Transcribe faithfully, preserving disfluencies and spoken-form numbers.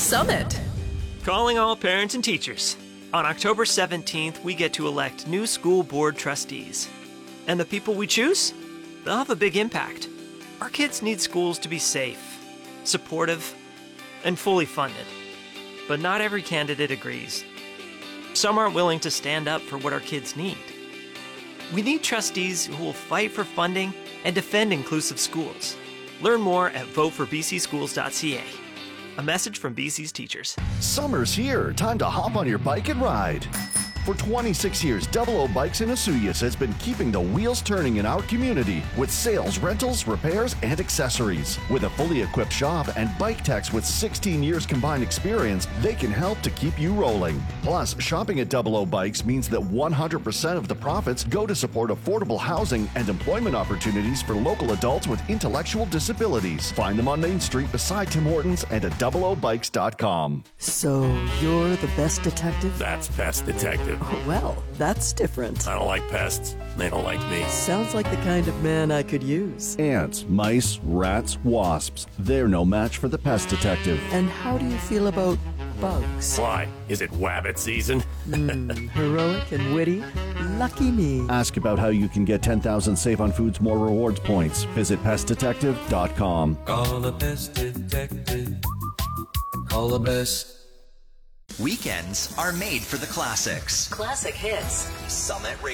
Summit. Calling all parents and teachers. On October seventeenth, we get to elect new school board trustees. And the people we choose? They'll have a big impact. Our kids need schools to be safe, supportive, and fully funded. But not every candidate agrees. Some aren't willing to stand up for what our kids need. We need trustees who will fight for funding and defend inclusive schools. Learn more at vote for b c schools dot c a. A message from B C's teachers. Summer's here. Time to hop on your bike and ride. For twenty-six years, Double O Bikes in Osoyoos has been keeping the wheels turning in our community with sales, rentals, repairs, and accessories. With a fully equipped shop and bike techs with sixteen years combined experience, they can help to keep you rolling. Plus, shopping at Double O Bikes means that one hundred percent of the profits go to support affordable housing and employment opportunities for local adults with intellectual disabilities. Find them on Main Street beside Tim Hortons and at double o bikes dot com. So, you're the best detective? That's Pest Detective. Oh, well, that's different. I don't like pests. They don't like me. Sounds like the kind of man I could use. Ants, mice, rats, wasps. They're no match for the Pest Detective. And how do you feel about bugs? Why? Is it wabbit season? mm, heroic and witty? Lucky me. Ask about how you can get ten thousand Save on Foods More Rewards points. Visit pest detective dot com. Call the Pest Detective. Call the best. Weekends are made for the classics. Classic hits. Summit Radio.